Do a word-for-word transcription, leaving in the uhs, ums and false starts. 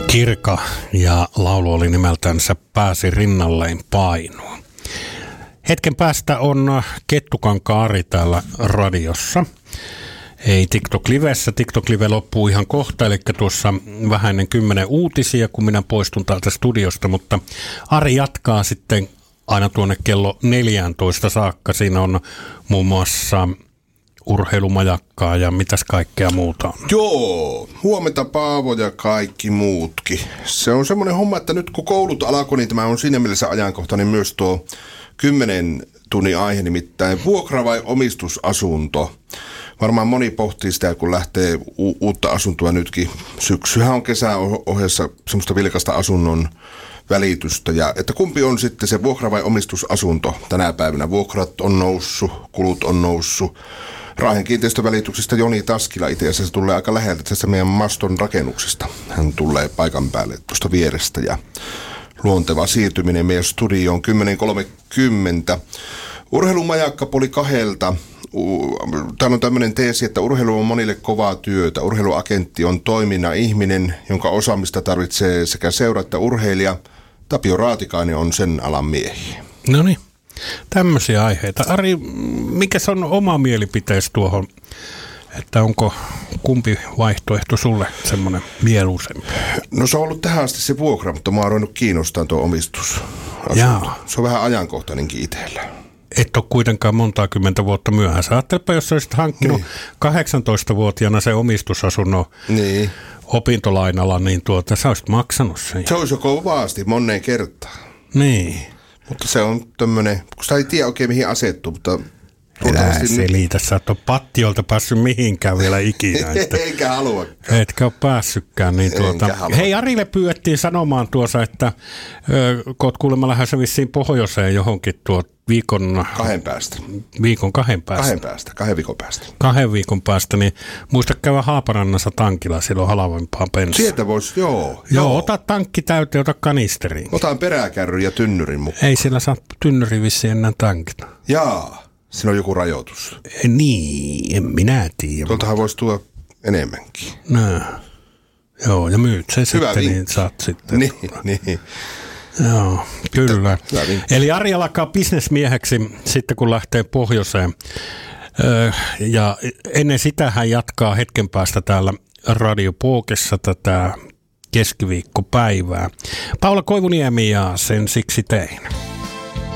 Kirka ja laulu oli nimeltänsä Pääsi rinnalleen painoon. Hetken päästä on Kettukankaan Ari täällä radiossa. Ei TikTok-livessä. TikTok-live loppuu ihan kohta, eli tuossa vähän ennen kymmenen uutisia, kun minä poistun täältä studiosta, mutta Ari jatkaa sitten aina tuonne kello neljätoista saakka. Siinä on muun muassa urheilumajakkaa ja mitäs kaikkea muuta on. Joo, huomenta Paavo ja kaikki muutkin. Se on semmoinen homma, että nyt kun koulut alkoi, niin tämä on siinä mielessä ajankohtainen myös tuo kymmenen tunnin aihe, nimittäin vuokra vai omistusasunto. Varmaan moni pohtii sitä, kun lähtee u- uutta asuntoa nytkin. Syksyhän on kesäohjeessa semmoista vilkasta asunnon välitystä. Ja että kumpi on sitten se vuokra vai omistusasunto tänä päivänä? Vuokrat on noussut, kulut on noussut. Raahen kiinteistövälityksestä Joni Taskila itse asiassa tulee aika läheltä tästä meidän Maston rakennuksesta. Hän tulee paikan päälle tuosta vierestä ja luonteva siirtyminen meidän studioon kymmenen kolmekymmentä. Urheilumajakka Poli kahdelta. Täällä on tämmöinen teesi, että urheilu on monille kovaa työtä. Urheiluagentti on toiminnan ihminen, jonka osaamista tarvitsee sekä seura että urheilija. Tapio Raatikainen on sen alan miehiä. No niin, tämmöisiä aiheita. Ari, mikä on oma mielipiteesi tuohon, että onko kumpi vaihtoehto sulle semmoinen mieluisempi? No se on ollut tähän asti se vuokra, mutta mä oon ruvennut kiinnostaa tuo omistus. Se on vähän ajankohtainenkin itsellä. Et ole kuitenkaan montaa kymmentä vuotta myöhässä. Ajattelepa, jos olisit hankkinut niin. kahdeksantoistavuotiaana se omistusasunnon niin. opintolainalla, niin tuota, sä olisit maksanut sen. Se olisi jo kovasti, moneen kertaan. Niin. Mutta se on tämmöinen, kun sitä ei tiedä oikein mihin asettuu, mutta... Älä selitä, sä et ole pattiolta päässyt mihinkään vielä ikinä. Että Eikä haluakaan. Etkä ole päässytkään. Niin tuota. Hei, Arille pyydettiin sanomaan tuossa, että kun oot kuulemma lähdössä vissiin pohjoiseen johonkin tuo viikon... Kahden päästä. Viikon kahden päästä. Kahden päästä, kahden viikon päästä. Kahden viikon päästä, niin muista käydä Haaparannassa tankilla, silloin halvempaa bensaa. Sieltä voisi, joo, joo. Joo, ota tankki täyteen, ota kanisteriin. Otan peräkärryn ja tynnyrin mukaan. Ei siellä saa tynnyri vissiin enää tankita. Jaa. Siinä on joku rajoitus. Niin, en minä tiedä. Tuoltahan voisi tuoda enemmänkin. No. Joo, ja myyt se Hyvä sitten, vinkki. niin saat sitten. Niin, niin. Joo, kyllä. Eli Ari alkaa bisnesmieheksi sitten, kun lähtee pohjoiseen. Öö, ja ennen sitä hän jatkaa hetken päästä täällä Radio Pookessa tätä keskiviikkopäivää. Paula Koivuniemi ja Sen siksi tein.